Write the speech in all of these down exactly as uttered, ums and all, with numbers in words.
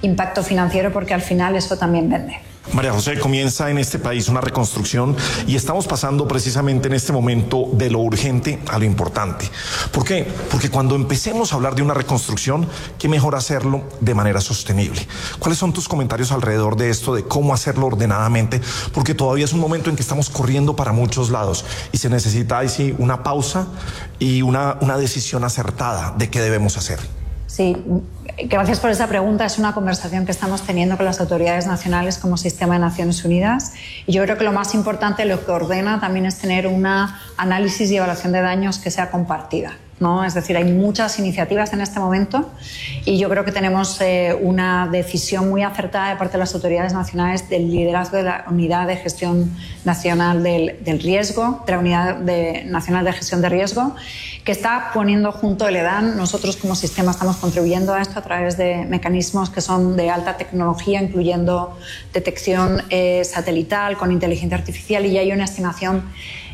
impacto financiero, porque al final eso también vende. María José, comienza en este país una reconstrucción y estamos pasando precisamente en este momento de lo urgente a lo importante. ¿Por qué? Porque cuando empecemos a hablar de una reconstrucción, qué mejor hacerlo de manera sostenible. ¿Cuáles son tus comentarios alrededor de esto, de cómo hacerlo ordenadamente? Porque todavía es un momento en que estamos corriendo para muchos lados y se necesita ahí sí una pausa y una, una decisión acertada de qué debemos hacer. Sí, gracias por esa pregunta. Es una conversación que estamos teniendo con las autoridades nacionales como sistema de Naciones Unidas. Y yo creo que lo más importante, lo que ordena también es tener una análisis y evaluación de daños que sea compartida, ¿no? Es decir, hay muchas iniciativas en este momento y yo creo que tenemos eh, una decisión muy acertada de parte de las autoridades nacionales del liderazgo de la Unidad de Gestión Nacional del, del Riesgo, de la Unidad de, Nacional de Gestión de Riesgo, que está poniendo junto el EDAN. Nosotros como sistema estamos contribuyendo a esto a través de mecanismos que son de alta tecnología, incluyendo detección eh, satelital con inteligencia artificial, y ya hay una estimación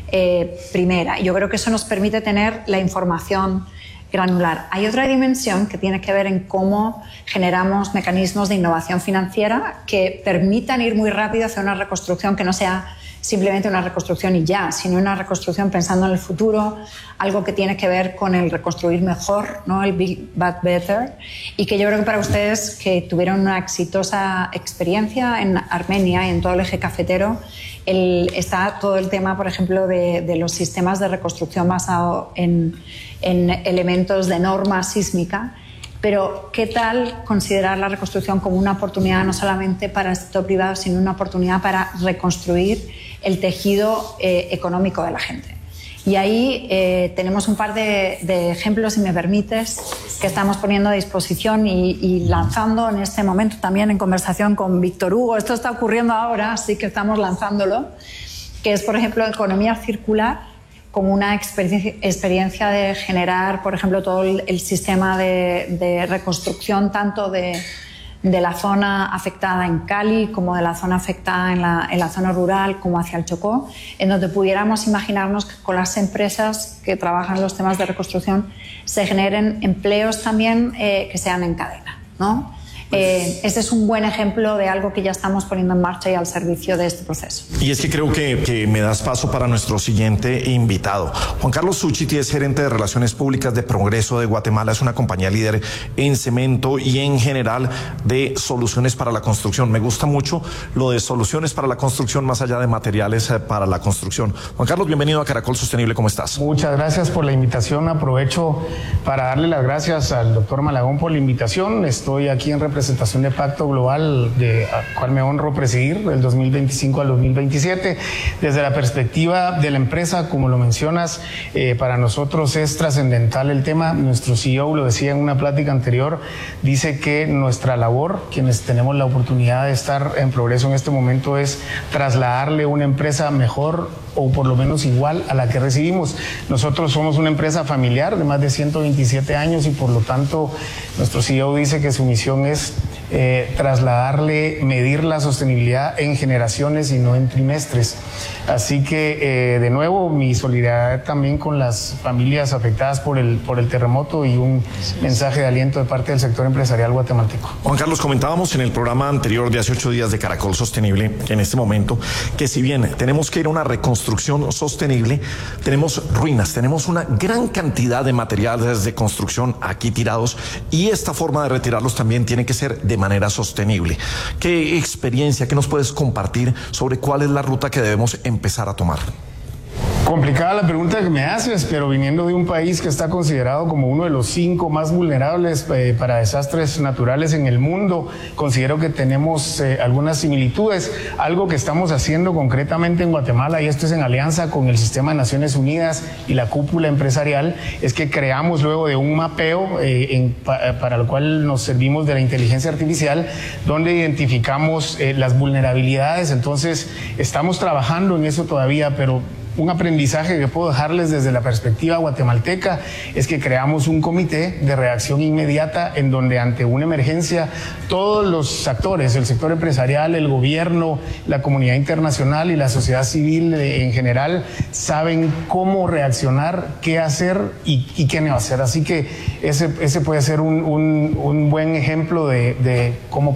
Eh, primera. Yo creo que eso nos permite tener la información granular. Hay otra dimensión que tiene que ver en cómo generamos mecanismos de innovación financiera que permitan ir muy rápido hacia una reconstrucción que no sea simplemente una reconstrucción y ya, sino una reconstrucción pensando en el futuro, algo que tiene que ver con el reconstruir mejor, ¿no? El Build Back Better, y que yo creo que para ustedes que tuvieron una exitosa experiencia en Armenia y en todo el eje cafetero, el, está todo el tema, por ejemplo, de, de los sistemas de reconstrucción basado en, en elementos de norma sísmica. Pero ¿qué tal considerar la reconstrucción como una oportunidad no solamente para el sector privado, sino una oportunidad para reconstruir el tejido eh, económico de la gente? Y ahí eh, tenemos un par de, de ejemplos, si me permites, que estamos poniendo a disposición y, y lanzando en este momento también en conversación con Víctor Hugo. Esto está ocurriendo ahora, así que estamos lanzándolo, que es, por ejemplo, economía circular, como una experiencia, experiencia de generar, por ejemplo, todo el, el sistema de, de reconstrucción tanto de, de la zona afectada en Cali como de la zona afectada en la, en la zona rural como hacia el Chocó, en donde pudiéramos imaginarnos que con las empresas que trabajan en los temas de reconstrucción se generen empleos también eh, que sean en cadena, ¿no? Eh, este es un buen ejemplo de algo que ya estamos poniendo en marcha y al servicio de este proceso. Y es que creo que, que me das paso para nuestro siguiente invitado. Juan Carlos Suchiti es gerente de Relaciones Públicas de Progreso de Guatemala. Es una compañía líder en cemento y en general de soluciones para la construcción. Me gusta mucho lo de soluciones para la construcción más allá de materiales para la construcción. Juan Carlos, bienvenido a Caracol Sostenible. ¿Cómo estás? Muchas gracias por la invitación. Aprovecho para darle las gracias al doctor Malagón por la invitación. Estoy aquí en representación representación de Pacto Global, de a cual me honro presidir del dos mil veinticinco al dos mil veintisiete. Desde la perspectiva de la empresa, como lo mencionas, eh, para nosotros es trascendental el tema. Nuestro C E O lo decía en una plática anterior, dice que nuestra labor, quienes tenemos la oportunidad de estar en Progreso en este momento, es trasladarle una empresa mejor o por lo menos igual a la que recibimos. Nosotros somos una empresa familiar de más de ciento veintisiete años y por lo tanto nuestro C E O dice que su misión es eh, trasladarle, medir la sostenibilidad en generaciones y no en trimestres. Así que eh, de nuevo mi solidaridad también con las familias afectadas por el, por el terremoto y un mensaje de aliento de parte del sector empresarial guatemalteco. Juan Carlos, comentábamos en el programa anterior de hace ocho días de Caracol Sostenible, en este momento, que si bien tenemos que ir a una reconstrucción sostenible, tenemos ruinas, tenemos una gran cantidad de materiales de construcción aquí tirados y esta forma de retirarlos también tiene que ser de manera sostenible. ¿Qué experiencia, qué nos puedes compartir sobre cuál es la ruta que debemos empezar a tomar? Complicada la pregunta que me haces, pero viniendo de un país que está considerado como uno de los cinco más vulnerables eh, para desastres naturales en el mundo, considero que tenemos eh, algunas similitudes. Algo que estamos haciendo concretamente en Guatemala, y esto es en alianza con el Sistema de Naciones Unidas y la cúpula empresarial, es que creamos luego de un mapeo eh, en, pa, para lo cual nos servimos de la inteligencia artificial, donde identificamos eh, las vulnerabilidades. Entonces, estamos trabajando en eso todavía, pero un aprendizaje que puedo dejarles desde la perspectiva guatemalteca es que creamos un comité de reacción inmediata en donde ante una emergencia todos los actores, el sector empresarial, el gobierno, la comunidad internacional y la sociedad civil en general saben cómo reaccionar, qué hacer y, y qué no hacer. Así que ese, ese puede ser un, un, un buen ejemplo de, de cómo